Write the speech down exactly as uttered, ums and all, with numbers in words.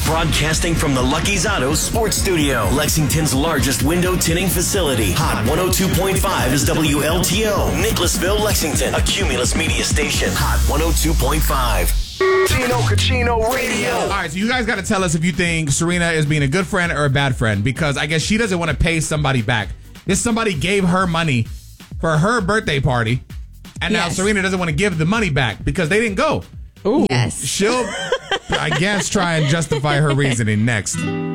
Broadcasting from the Lucky's Auto Sports Studio, Lexington's largest window tinting facility. Hot one oh two point five is W L T O. Nicholasville, Lexington, a Cumulus media station. Hot one oh two point five. Tino Cucino Radio. All right, so you guys got to tell us if you think Serena is being a good friend or a bad friend, because I guess she doesn't want to pay somebody back. This somebody gave her money for her birthday party, and now Yes. Serena doesn't want to give the money back because they didn't go. Ooh. Yes. She'll, I guess, try and justify her reasoning next.